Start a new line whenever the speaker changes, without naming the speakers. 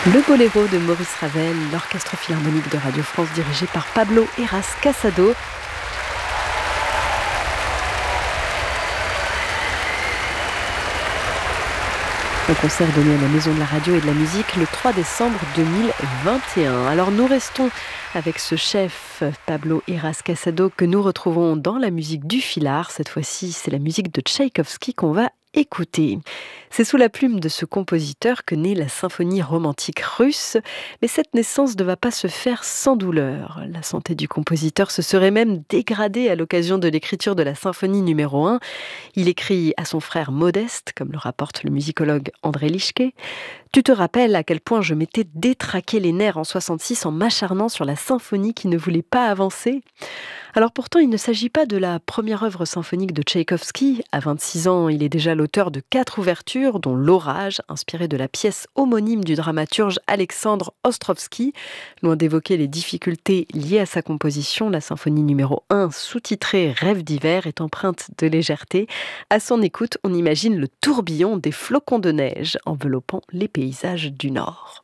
Le Boléro de Maurice Ravel, l'Orchestre Philharmonique de Radio France dirigé par Pablo Heras Casado. Un concert donné à la Maison de la Radio et de la Musique le 3 décembre 2021. Alors nous restons avec ce chef Pablo Heras Casado que nous retrouvons dans la musique du Philhar. Cette fois-ci, c'est la musique de Tchaïkovski qu'on va écouter. C'est sous la plume de ce compositeur que naît la symphonie romantique russe, mais cette naissance ne va pas se faire sans douleur. La santé du compositeur se serait même dégradée à l'occasion de l'écriture de la symphonie numéro 1. Il écrit à son frère Modeste, comme le rapporte le musicologue André Lischke. Tu te rappelles à quel point je m'étais détraqué les nerfs en 66 en m'acharnant sur la symphonie qui ne voulait pas avancer. Alors pourtant, il ne s'agit pas de la première œuvre symphonique de Tchaïkovski. À 26 ans, il est déjà l'auteur de 4 ouvertures, dont L'Orage, inspirée de la pièce homonyme du dramaturge Alexandre Ostrovsky. Loin d'évoquer les difficultés liées à sa composition, la symphonie numéro 1, sous-titrée Rêve d'hiver, est empreinte de légèreté. À son écoute, on imagine le tourbillon des flocons de neige enveloppant les paysages du Nord.